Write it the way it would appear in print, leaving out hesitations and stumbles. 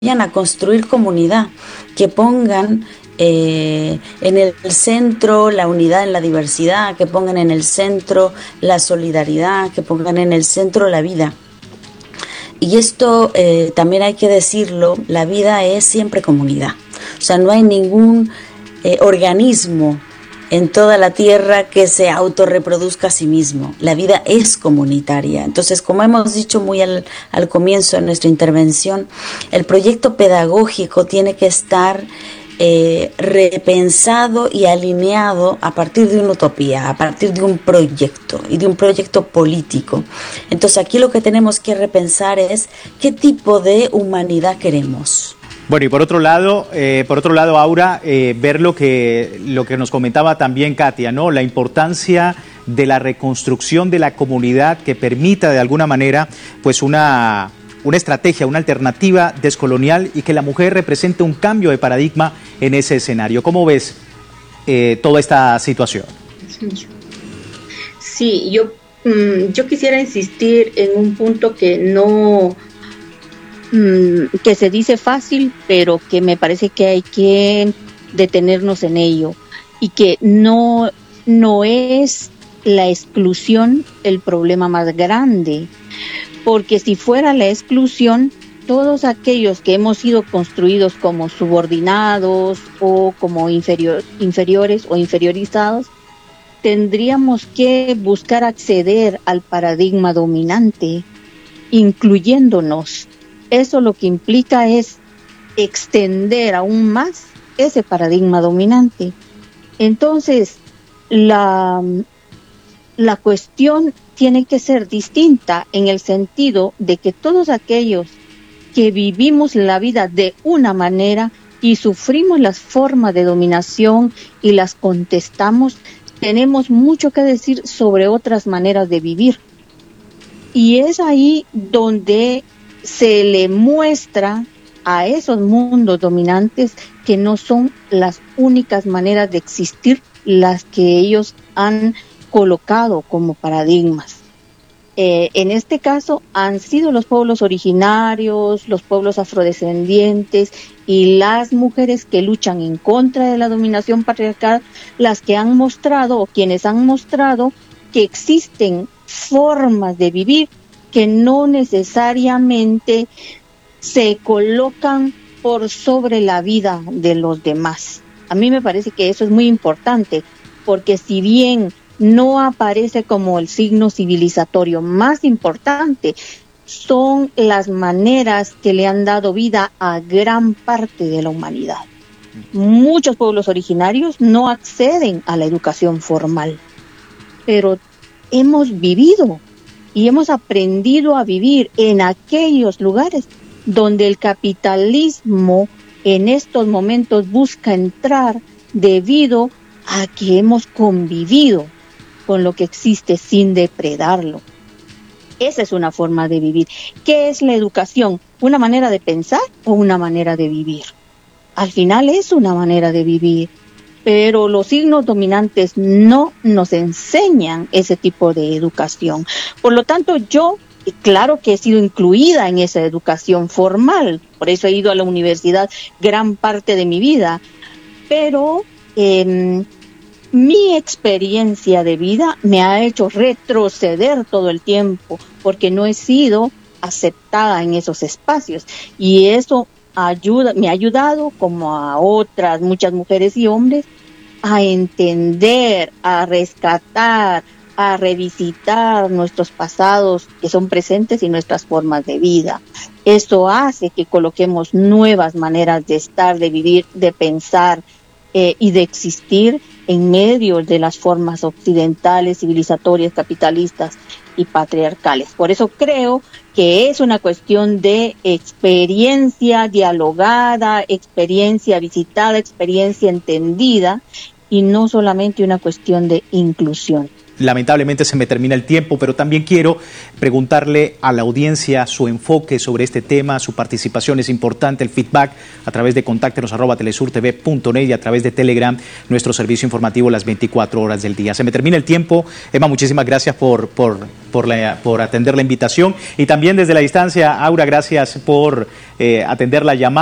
a construir comunidad, que pongan en el centro la unidad en la diversidad, que pongan en el centro la solidaridad, que pongan en el centro la vida. Y esto también hay que decirlo, la vida es siempre comunidad. O sea, no hay ningún organismo en toda la tierra que se autorreproduzca a sí mismo. La vida es comunitaria. Entonces, como hemos dicho muy al comienzo de nuestra intervención, el proyecto pedagógico tiene que estar repensado y alineado a partir de una utopía, a partir de un proyecto y de un proyecto político. Entonces, aquí lo que tenemos que repensar es qué tipo de humanidad queremos. Bueno, y por otro lado, Aura, ver lo que nos comentaba también Katia, ¿no? La importancia de la reconstrucción de la comunidad que permita de alguna manera pues una estrategia, una alternativa descolonial y que la mujer represente un cambio de paradigma en ese escenario. ¿Cómo ves toda esta situación? Sí, yo quisiera insistir en un punto que no... que se dice fácil, pero que me parece que hay que detenernos en ello, y que no es la exclusión el problema más grande, porque si fuera la exclusión, todos aquellos que hemos sido construidos como subordinados o como inferiores o inferiorizados, tendríamos que buscar acceder al paradigma dominante, incluyéndonos. Eso lo que implica es extender aún más ese paradigma dominante. Entonces, la cuestión tiene que ser distinta en el sentido de que todos aquellos que vivimos la vida de una manera y sufrimos las formas de dominación y las contestamos, tenemos mucho que decir sobre otras maneras de vivir. Y es ahí donde se le muestra a esos mundos dominantes que no son las únicas maneras de existir las que ellos han colocado como paradigmas. En este caso han sido los pueblos originarios, los pueblos afrodescendientes y las mujeres que luchan en contra de la dominación patriarcal las que han mostrado, o quienes han mostrado, que existen formas de vivir que no necesariamente se colocan por sobre la vida de los demás. A mí me parece que eso es muy importante, porque si bien no aparece como el signo civilizatorio más importante, son las maneras que le han dado vida a gran parte de la humanidad. Muchos pueblos originarios no acceden a la educación formal, pero hemos vivido y hemos aprendido a vivir en aquellos lugares donde el capitalismo en estos momentos busca entrar debido a que hemos convivido con lo que existe sin depredarlo. Esa es una forma de vivir. ¿Qué es la educación? ¿Una manera de pensar o una manera de vivir? Al final es una manera de vivir, pero los signos dominantes no nos enseñan ese tipo de educación. Por lo tanto, yo, claro que he sido incluida en esa educación formal, por eso he ido a la universidad gran parte de mi vida, pero mi experiencia de vida me ha hecho retroceder todo el tiempo, porque no he sido aceptada en esos espacios, y eso me ha ayudado, como a otras muchas mujeres y hombres, a entender, a rescatar, a revisitar nuestros pasados que son presentes y nuestras formas de vida. Esto hace que coloquemos nuevas maneras de estar, de vivir, de pensar y de existir en medio de las formas occidentales, civilizatorias, capitalistas y patriarcales. Por eso creo que es una cuestión de experiencia dialogada, experiencia visitada, experiencia entendida, y no solamente una cuestión de inclusión. lamentablemente se me termina el tiempo, pero también quiero preguntarle a la audiencia su enfoque sobre este tema, su participación es importante, el feedback a través de contáctenos@telesurtv.net y a través de Telegram, nuestro servicio informativo las 24 horas del día. Se me termina el tiempo. Emma, muchísimas gracias por atender la invitación y también desde la distancia, Aura, gracias por atender la llamada.